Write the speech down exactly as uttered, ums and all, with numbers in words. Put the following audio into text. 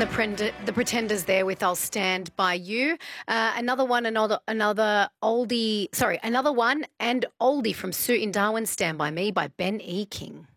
the, Prend- the Pretenders there with "I'll Stand By You." Uh, another one, another another oldie. Sorry, another one and oldie from Sue in Darwin. "Stand By Me" by Ben E. King.